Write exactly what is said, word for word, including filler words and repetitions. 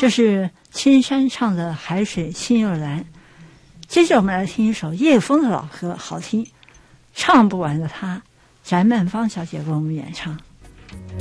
这是青山唱的《海水清又蓝》。接着我们来听一首叶枫的老歌，好听，唱不完的他，翟曼芳小姐为我们演唱。